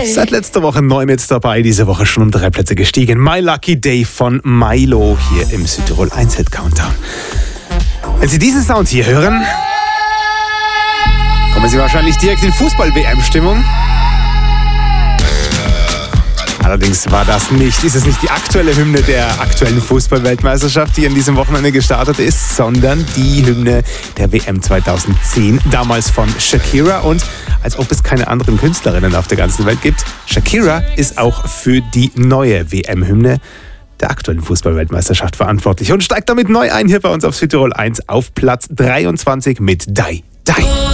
Seit letzter Woche neu mit dabei, diese Woche schon um 3 Plätze gestiegen. My Lucky Day von Milo hier im Südtirol 1 Hit Countdown. Wenn Sie diesen Sound hier hören, kommen Sie wahrscheinlich direkt in Fußball-WM-Stimmung. Allerdings ist es nicht die aktuelle Hymne der aktuellen Fußball-Weltmeisterschaft, die an diesem Wochenende gestartet ist, sondern die Hymne der WM 2010, damals von Shakira. Und als ob es keine anderen Künstlerinnen auf der ganzen Welt gibt, Shakira ist auch für die neue WM-Hymne der aktuellen Fußball-Weltmeisterschaft verantwortlich und steigt damit neu ein hier bei uns auf Südtirol 1 auf Platz 23 mit Die Die.